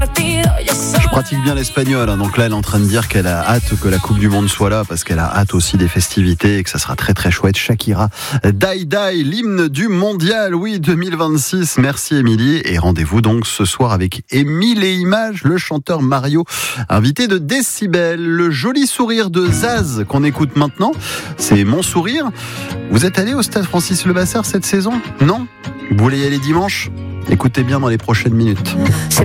Je pratique bien l'espagnol, donc là elle est en train de dire qu'elle a hâte que la Coupe du Monde soit là parce qu'elle a hâte aussi des festivités et que ça sera très très chouette. Shakira, Die Die, l'hymne du mondial, oui 2026. Merci Émilie et rendez-vous donc ce soir avec Émile et Images, le chanteur Mario, invité de Décibel. Le joli sourire de Zaz qu'on écoute maintenant, c'est Mon Sourire. Vous êtes allé au stade Francis Levasseur cette saison ? Non ? Vous voulez y aller dimanche ? Écoutez bien dans les prochaines minutes.